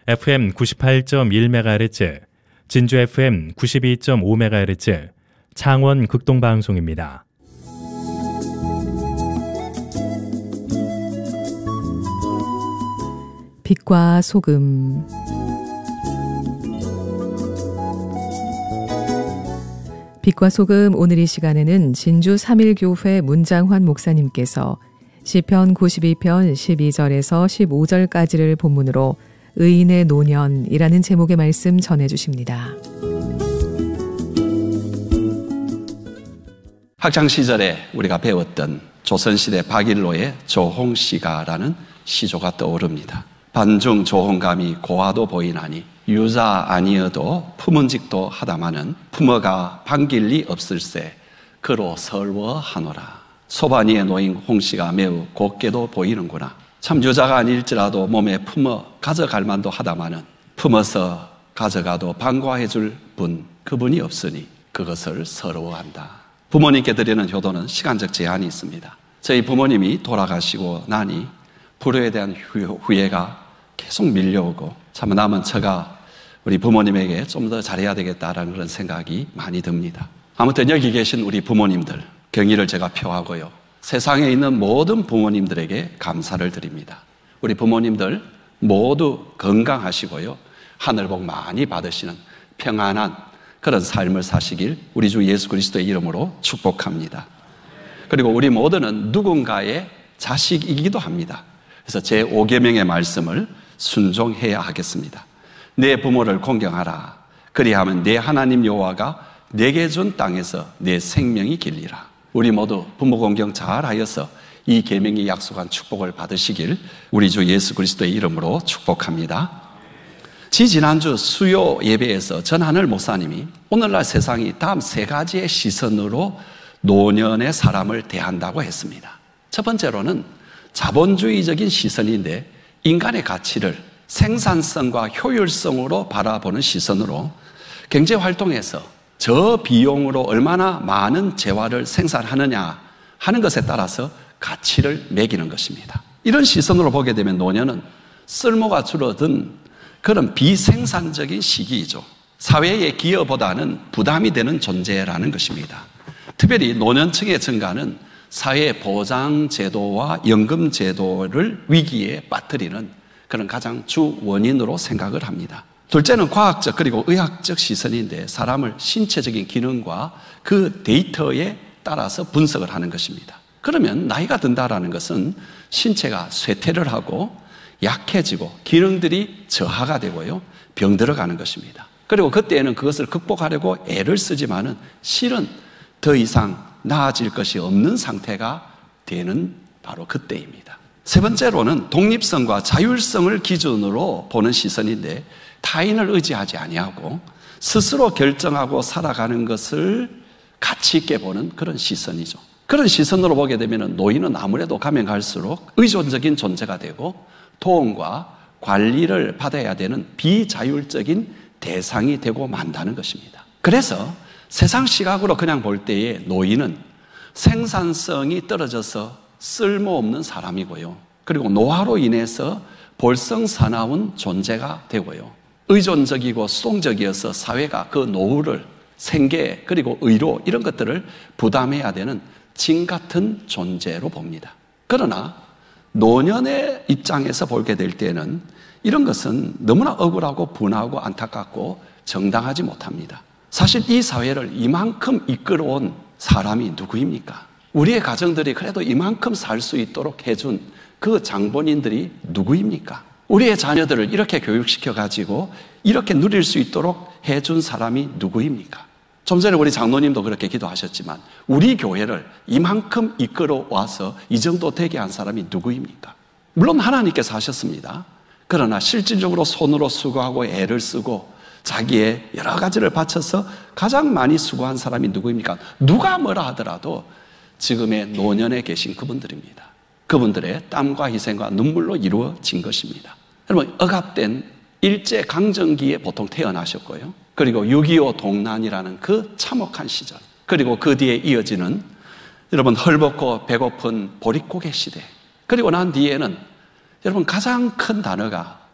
FM 98.1MHz, 진주 FM 92.5MHz, 창원 극동방송입니다. 빛과 소금. 빛과 소금, 오늘 이 시간에는 진주 삼일교회 문장환 목사님께서 시편 92편 12절에서 15절까지를 본문으로 의인의 노년이라는 제목의 말씀 전해주십니다. 학창시절에 우리가 배웠던 조선시대 박일로의 조홍시가라는 시조가 떠오릅니다. 반중 조홍감이 고화도 보이나니 유자 아니어도 품은직도 하다마는 품어가 반길리 없을세 그로 설워하노라. 소반이에 놓인 홍씨가 매우 곱게도 보이는구나. 참 유자가 아닐지라도 몸에 품어 가져갈 만도 하다마는 품어서 가져가도 반과해줄 분 그분이 없으니 그것을 서러워한다. 부모님께 드리는 효도는 시간적 제한이 있습니다. 저희 부모님이 돌아가시고 나니 불효에 대한 후회가 계속 밀려오고 참 남은 처가 우리 부모님에게 좀 더 잘해야 되겠다라는 그런 생각이 많이 듭니다. 아무튼 여기 계신 우리 부모님들 경의를 제가 표하고요. 세상에 있는 모든 부모님들에게 감사를 드립니다. 우리 부모님들 모두 건강하시고요. 하늘복 많이 받으시는 평안한 그런 삶을 사시길 우리 주 예수 그리스도의 이름으로 축복합니다. 그리고 우리 모두는 누군가의 자식이기도 합니다. 그래서 제5계명의 말씀을 순종해야 하겠습니다. 내 부모를 공경하라. 그리하면 내 하나님 여호와가 내게 준 땅에서 내 생명이 길리라. 우리 모두 부모 공경 잘하여서 이 계명이 약속한 축복을 받으시길 우리 주 예수 그리스도의 이름으로 축복합니다. 지난주 수요 예배에서 전하늘 목사님이 오늘날 세상이 다음 세 가지의 시선으로 노년의 사람을 대한다고 했습니다. 첫 번째로는 자본주의적인 시선인데 인간의 가치를 생산성과 효율성으로 바라보는 시선으로 경제활동에서 저 비용으로 얼마나 많은 재화를 생산하느냐 하는 것에 따라서 가치를 매기는 것입니다. 이런 시선으로 보게 되면 노년은 쓸모가 줄어든 그런 비생산적인 시기이죠. 사회의 기여보다는 부담이 되는 존재라는 것입니다. 특별히 노년층의 증가는 사회 보장제도와 연금제도를 위기에 빠뜨리는 그런 가장 주 원인으로 생각을 합니다. 둘째는 과학적 그리고 의학적 시선인데 사람을 신체적인 기능과 그 데이터에 따라서 분석을 하는 것입니다. 그러면 나이가 든다라는 것은 신체가 쇠퇴를 하고 약해지고 기능들이 저하가 되고요. 병들어가는 것입니다. 그리고 그때에는 그것을 극복하려고 애를 쓰지만은 실은 더 이상 나아질 것이 없는 상태가 되는 바로 그때입니다. 세 번째로는 독립성과 자율성을 기준으로 보는 시선인데 타인을 의지하지 아니하고 스스로 결정하고 살아가는 것을 가치 있게 보는 그런 시선이죠. 그런 시선으로 보게 되면 노인은 아무래도 가면 갈수록 의존적인 존재가 되고 도움과 관리를 받아야 되는 비자율적인 대상이 되고 만다는 것입니다. 그래서 세상 시각으로 그냥 볼 때에 노인은 생산성이 떨어져서 쓸모없는 사람이고요. 그리고 노화로 인해서 볼성사나운 존재가 되고요. 의존적이고 수동적이어서 사회가 그 노후를 생계 그리고 의료 이런 것들을 부담해야 되는 징 같은 존재로 봅니다. 그러나 노년의 입장에서 보게 될 때는 이런 것은 너무나 억울하고 분하고 안타깝고 정당하지 못합니다. 사실 이 사회를 이만큼 이끌어온 사람이 누구입니까? 우리의 가정들이 그래도 이만큼 살 수 있도록 해준 그 장본인들이 누구입니까? 우리의 자녀들을 이렇게 교육시켜가지고 이렇게 누릴 수 있도록 해준 사람이 누구입니까? 좀 전에 우리 장로님도 그렇게 기도하셨지만 우리 교회를 이만큼 이끌어와서 이 정도 되게 한 사람이 누구입니까? 물론 하나님께서 하셨습니다. 그러나 실질적으로 손으로 수고하고 애를 쓰고 자기의 여러 가지를 바쳐서 가장 많이 수고한 사람이 누구입니까? 누가 뭐라 하더라도 지금의 노년에 계신 그분들입니다. 그분들의 땀과 희생과 눈물로 이루어진 것입니다. 여러분, 억압된 일제강점기에 보통 태어나셨고요. 그리고 6.25 동란이라는 그 참혹한 시절, 그리고 그 뒤에 이어지는 여러분 헐벗고 배고픈 보릿고개 시대, 그리고 난 뒤에는 여러분 가장 큰 단어가